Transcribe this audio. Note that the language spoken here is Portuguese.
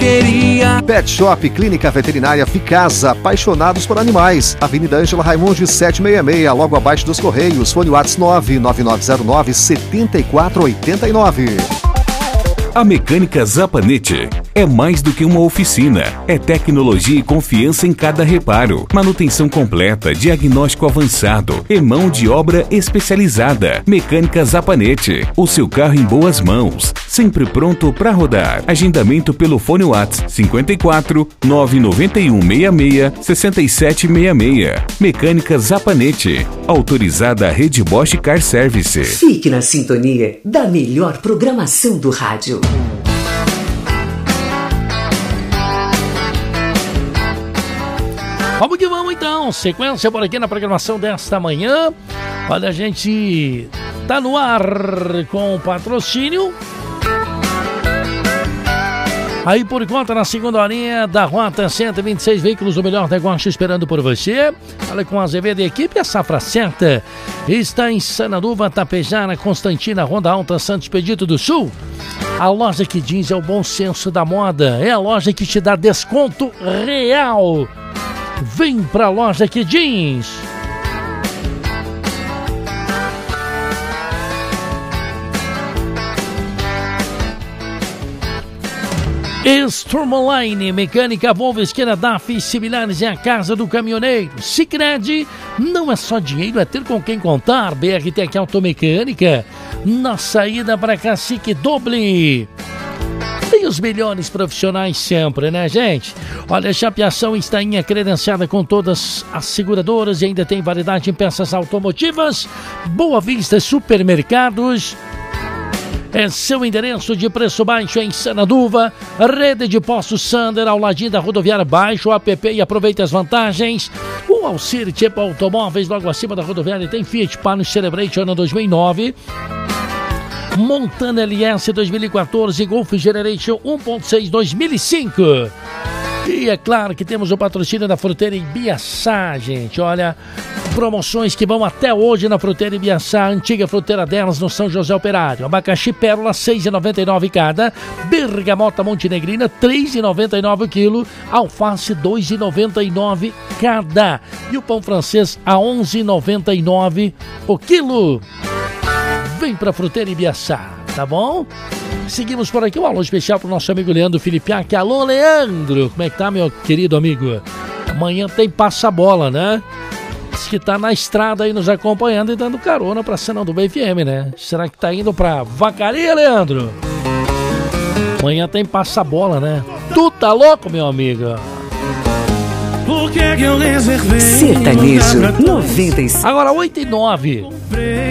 queria. Pet Shop Clínica Veterinária Ficasa, apaixonados por animais. Avenida Ângela Raimundi 766, logo abaixo dos Correios. Fone WhatsApp 99909-7489. A Mecânica Zapanete é mais do que uma oficina. É tecnologia e confiança em cada reparo. Manutenção completa, diagnóstico avançado e mão de obra especializada. Mecânica Zapanete. O seu carro em boas mãos. Sempre pronto para rodar. Agendamento pelo fone WhatsApp 54 991 66 6766. Mecânica Zapanete. Autorizada a Rede Bosch Car Service. Fique na sintonia da melhor programação do rádio. Vamos que vamos então, sequência por aqui na programação desta manhã. Olha, a gente tá no ar com o patrocínio. Aí por conta na segunda horinha da Rota 126 veículos, o melhor negócio esperando por você. Olha, com a Azevedo e equipe, a safra certa está em Sanaduva, Tapejara, Constantina, Ronda Alta, Santos Expedito do Sul. A loja que diz é o bom senso da moda, é a loja que te dá desconto real. Vem pra loja que diz. Sturmaline, mecânica Volvo, esquina DAF e similares, é a casa do caminhoneiro. Sicredi, não é só dinheiro, é ter com quem contar. BRT aqui Automecânica, na saída para Cacique Doble. Tem os melhores profissionais sempre, né, gente? Olha, Chapeação está em credenciada com todas as seguradoras e ainda tem variedade em peças automotivas. Boa Vista Supermercados. É seu endereço de preço baixo em Sanaduva. Rede de Postos Sander, ao ladinho da rodoviária. Baixe o app e aproveite as vantagens. O Alcir Tipo Automóveis, logo acima da rodoviária, tem Fiat Palio Celebration ano 2009. Montana LS 2014, Golf Generation 1.6 2005. E é claro que temos o patrocínio da Fruteira Ibiaçá, gente. Olha, promoções que vão até hoje na Fruteira Ibiaçá, antiga fruteira delas no São José Operário. Abacaxi Pérola, R$ 6,99 cada. Bergamota Montenegrina, R$ 3,99 o quilo. Alface, R$ 2,99 cada. E o pão francês, a R$ 11,99 o quilo. Vem pra Fruteira Ibiaçá, tá bom? Seguimos por aqui, um alô especial pro nosso amigo Leandro Filipiak. Alô, Leandro! Como é que tá, meu querido amigo? Amanhã tem passa-bola, né? Diz que tá na estrada aí nos acompanhando e dando carona pra Sanaduva FM, né? Será que tá indo pra Vacaria, Leandro? Amanhã tem passa-bola, né? Tu tá louco, meu amigo? Sertanejo 96. Agora 8h09.